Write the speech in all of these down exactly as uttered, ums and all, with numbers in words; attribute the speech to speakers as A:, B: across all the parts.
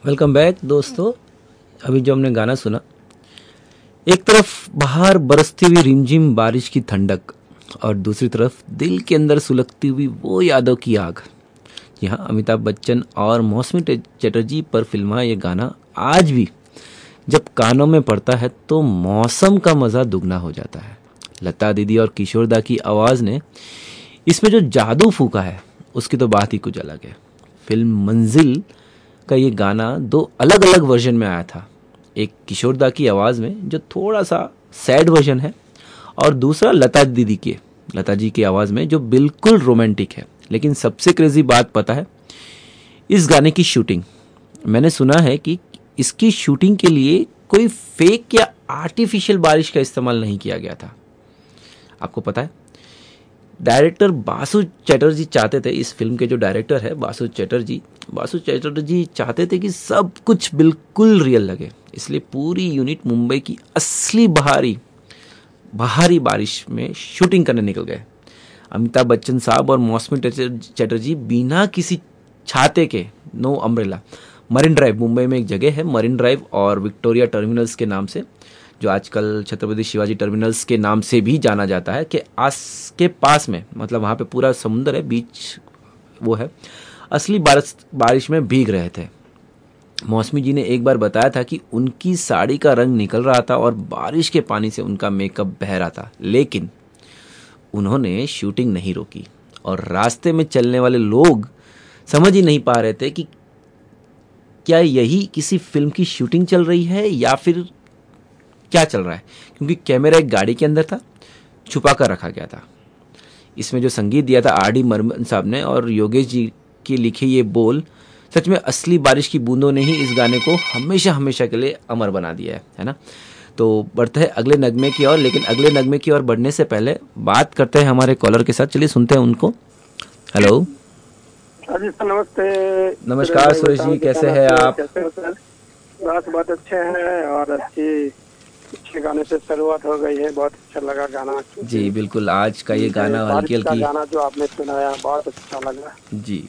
A: Welcome back दोस्तों। अभी जो हमने गाना सुना, एक तरफ बाहर बरसती हुई रिमझिम बारिश की ठंडक और दूसरी तरफ दिल के अंदर सुलगती हुई वो यादों की आग। जी हाँ, अमिताभ बच्चन और मौसमी चटर्जी पर फिल्मा ये गाना आज भी जब कानों में पड़ता है तो मौसम का मज़ा दुगना हो जाता है। लता दीदी और किशोर दा की आवाज़ ने इसमें जो जादू फूका है उसकी तो बात ही कुछ अलग है। फिल्म मंजिल का ये गाना दो अलग अलग वर्जन में आया था। एक किशोर दा की आवाज़ में जो थोड़ा सा सैड वर्जन है, और दूसरा लता दीदी के लता जी की आवाज़ में जो बिल्कुल रोमांटिक है। लेकिन सबसे क्रेजी बात पता है, इस गाने की शूटिंग, मैंने सुना है कि इसकी शूटिंग के लिए कोई फेक या आर्टिफिशियल बारिश का इस्तेमाल नहीं किया गया था। आपको पता है, डायरेक्टर बासु चटर्जी चाहते थे, इस फिल्म के जो डायरेक्टर है बासु चटर्जी बासु चटर्जी चाहते थे कि सब कुछ बिल्कुल रियल लगे। इसलिए पूरी यूनिट मुंबई की असली बहारी बहारी बारिश में शूटिंग करने निकल गए। अमिताभ बच्चन साहब और मौसमी चटर्जी बिना किसी छाते के, no umbrella, marine drive, Mumbai में एक जगह है मरीन ड्राइव और विक्टोरिया टर्मिनल्स के नाम से, जो आजकल छत्रपति शिवाजी टर्मिनल्स के नाम से भी जाना जाता है, कि आस के पास में, मतलब वहाँ पे पूरा समुंदर है, बीच वो है, असली बारिश बारिश में भीग रहे थे। मौसमी जी ने एक बार बताया था कि उनकी साड़ी का रंग निकल रहा था और बारिश के पानी से उनका मेकअप बह रहा था, लेकिन उन्होंने शूटिंग नहीं रोकी और रास्ते में चलने वाले लोग समझ ही नहीं पा रहे थे कि क्या यही किसी फिल्म की शूटिंग चल रही है या फिर क्या चल रहा है, क्योंकि कैमरा एक गाड़ी के अंदर था, छुपा कर रखा गया था। इसमें जो संगीत दिया था आर डी बर्मन साहब ने और योगेश जी के लिखे ये बोल, सच में असली बारिश की बूंदों ने ही इस गाने को हमेशा हमेशा के लिए अमर बना दिया है, है ना। तो बढ़ते हैं अगले नगमे की ओर, लेकिन अगले नगमे की ओर बढ़ने से पहले बात करते हैं हमारे कॉलर के साथ। चलिए सुनते हैं उनको। हेलो,
B: नमस्ते।
A: नमस्कार सुरेश जी, कैसे हैं आप?
B: कैसे हो सर? बस बहुत अच्छे हैं और अच्छी अच्छे गाने से शुरुआत हो गई है। बहुत अच्छा लगा गाना
A: जी बिल्कुल, आज का ये गाना हल्की
B: हल्की
A: हल्की
B: गाना जो आपने सुनाया बहुत अच्छा लगा
A: जी।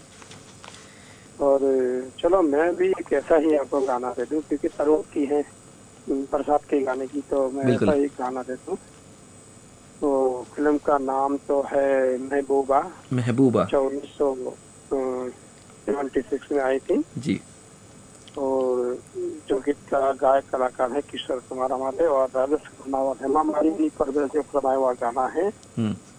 B: और चलो मैं भी एक ऐसा ही आपको गाना दे दूं, क्योंकि शुरुआत की है बरसात के गाने की, तो मैं ऐसा ही गाना दे दूं। तो फिल्म का नाम तो है महबूबा।
A: महबूबा
B: उन्नीस सौ सेवेंटी सिक्स में आई थी
A: जी।
B: और जो गीत का गायक कलाकार है किशोर कुमार हमारे और राजेश खन्ना और हेमा मालिनी पर जो फरमाया हुआ गाना है।